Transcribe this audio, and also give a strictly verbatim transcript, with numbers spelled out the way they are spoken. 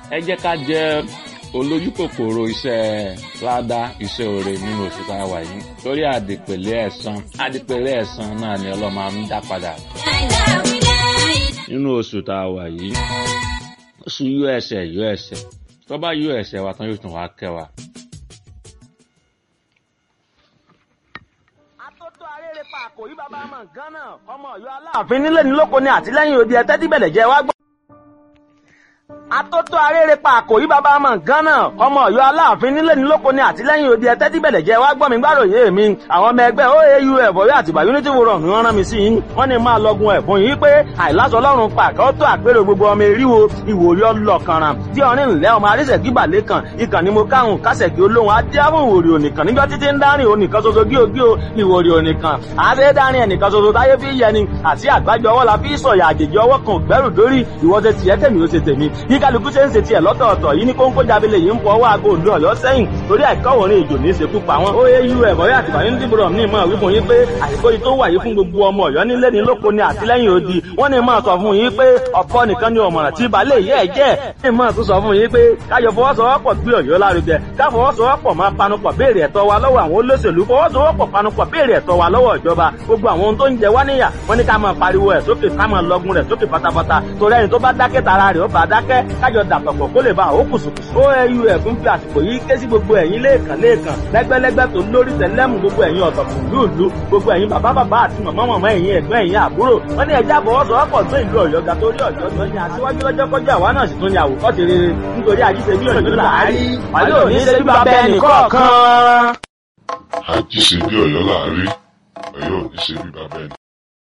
ẹ jẹ́ ká jẹ́ olójú kòkòrò iṣẹ́ ládá iṣẹ́ oore nínú oṣù tá a wà yìí torí àdìpèlé ẹ̀san àdìpèlé ẹ̀san náà ni Ọlọ́run máa ń dá padà nínú oṣù tá a wà yìí oṣù yọ ẹ̀ṣẹ̀ yọ ẹ̀ṣẹ̀ tó bá yọ ẹ̀ṣẹ̀ wa tán yóò tún wá kẹ́ wa. Atótó arére pa àkòrí bàbá mọ̀ gánà ọmọ Ọ̀yọ́ Aláàfin nílé ní lóko ni àtìlẹ́yìn odi ẹtẹ́ tíbẹ̀lẹ̀ jẹ́ wá gbọ́. Atótó arére pa àkòrí bàbá mọ̀ gánà ọmọ Ọ̀yọ́ Aláàfin nílé ní lóko ni àtìlẹ́yìn odi ẹtẹ́ tíbẹ̀lẹ̀ jẹ́ wá gbọ́ mi gbàròyé mi àwọn ọmọ ẹgbẹ́ O A U Ọ̀yọ́ Àtìbà Unity Forum ni wọ́n rán mi sí yín wọ́n ní máa lọ́gun ẹ̀bùn yìí pé àìláṣọ Ọlọ́run pàkẹ́ tó àpérò gbogbo ọmọ eríwo ìwòrí ọlọ́kanran tí ọ̀rìn ńlẹ́ ọmọ arísẹ̀kí balẹ̀ kan ìkànnì mo káhùn kásẹ̀kí olóhùn adéhùn ìwòrí ònìkan níjọ́ títí ń dárìn ònìkan ṣoṣo gíogíò ìwòrí ònìkan àṣẹ dárìn ẹnìkan ṣoṣo táyé fi yẹni àti àgbájọ ọwọ́ la fi sọ̀yà àjèjì ọwọ́ kan gbẹ́rù dórí ìwọ́sẹ̀ tiẹ̀ tèmi ó ṣe tèmi bí kálukú ṣe ń ṣe tiẹ̀ lọ́tọ̀ọ̀tọ̀ yìí ní kóńkó jábílẹ̀ yìí ń fọ ọwọ́ aago òdu Ọ̀yọ́ sẹ́yìn torí àìkọ́wòrin ìjò ní ìṣekú pa wọn. O A U Ọ̀yọ́ Àtìbà Unity Forum ní ìmọ̀ wípé yín pé àìkó yìí tó wà yìí fún gbogbo ọmọ Ọ̀yọ́ nílé ní lóko ní àtìlẹ́yìn odi wọ́n ní máa sọ fún yín pé ọ̀pọ̀ nìkan ni ọ̀mọ̀ràn tí balẹ̀ yẹ́ ẹ̀ jẹ́ ní máa tún sọ fún yín pé káyọ̀ fọwọ́sowọ́pọ̀ gbé Ọ̀yọ́ lárugẹ ká fọwọ́sowọ́pọ̀ máa panupọ̀ béèrè ẹ̀tọ́ wa lọ́wọ́ àwọn olóṣèlú fọwọ́sowọ́pọ̀ panupọ̀ béèrè ẹ̀tọ́ wa lọ́wọ́ ìjọba gbogbo àwọn ohun tó ń jẹ wá níyà wọ́n ní ká máa pariwo ẹ̀ sókè ká máa lọ́gun rẹ̀ sókè pátápátá torí ẹni tó bá dákẹ́ tara rẹ̀ ó bá dákẹ́ kájọ dàpọ̀pọ̀ kó lè bá àwọn kùsùkùsù. O A U ẹ̀fún fi àsìkò yìí ké sí gbogbo ẹ̀yin lẹ́ẹ̀kan lẹ́ẹ̀kan lẹ́gbẹ́lẹ́gbẹ́ tó lórí tẹ̀lẹ́mù gbogbo ẹ̀yin ọ̀tọ̀kùn lúùlú gbogbo ẹ̀yin bàbá bàbá àti màmá màmá ẹ̀yin ẹ̀gbọ́n ẹ̀yin àbúrò wọ́n ní ẹja àfọwọ́sowọ́pọ̀ tó ìlú Ọ̀yọ́ ga torí Ọ̀yọ́ tó ní aṣíwájú lọ́jọ́ kọjá àwa náà sì tún ní àwòkọ́ṣe rere nítorí àjíṣe bí Ọ̀yọ́ làárí wàlẹ́ òní ṣe bí bàbá ẹnì kọ̀ọ̀kan. Àjíṣe bí Ọ̀yọ́ làárí Ọ̀yọ́ òní ṣe bí bàbá ẹnì